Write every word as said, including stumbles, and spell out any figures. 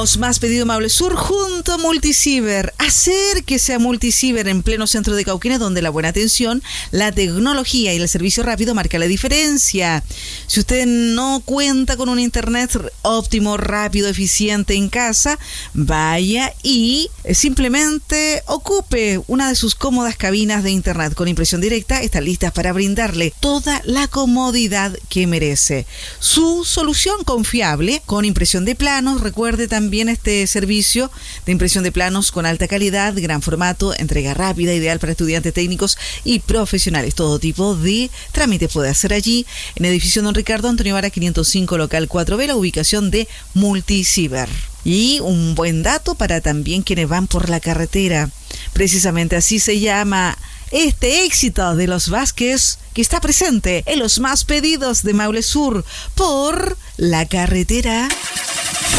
Los más pedido Maule Sur junto a Multiciber. Acérquese a Multiciber en pleno centro de Cauquenes, donde la buena atención, la tecnología y el servicio rápido marca la diferencia. Si usted no cuenta con un internet óptimo, rápido, eficiente en casa, vaya y simplemente ocupe una de sus cómodas cabinas de internet con impresión directa. Están listas para brindarle toda la comodidad que merece. Su solución confiable con impresión de planos. Recuerde también este servicio de impresión de planos con alta calidad, gran formato, entrega rápida, ideal para estudiantes técnicos y profesionales. Todo tipo de trámite puede hacer allí en edificio Don Ricardo Antonio Vara quinientos cinco, local cuatro B, la ubicación de Multiciber. Y un buen dato para también quienes van por la carretera. Precisamente así se llama este éxito de los Vázquez, que está presente en los más pedidos de Maule Sur por la carretera.